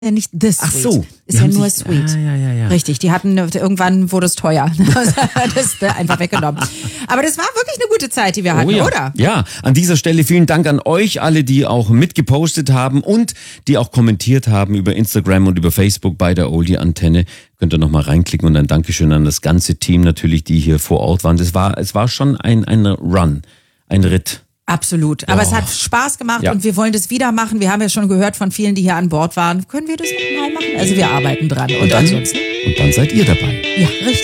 Ja, nicht The Suite. Ach so. Ist ja nur Suite. Ja. Richtig, die hatten, irgendwann wurde es teuer. Das ist einfach weggenommen. Aber das war wirklich eine gute Zeit, die wir hatten, ja. oder? Ja, an dieser Stelle vielen Dank an euch alle, die auch mitgepostet haben und die auch kommentiert haben über Instagram und über Facebook bei der Oldie-Antenne. Könnt ihr nochmal reinklicken und ein Dankeschön an das ganze Team natürlich, die hier vor Ort waren. Es war schon ein Run, ein Ritt. Absolut. Aber es hat Spaß gemacht Ja. und wir wollen das wieder machen. Wir haben ja schon gehört von vielen, die hier an Bord waren. Können wir das nochmal machen? Also wir arbeiten dran. Und ansonsten? Und dann seid ihr dabei. Ja, richtig.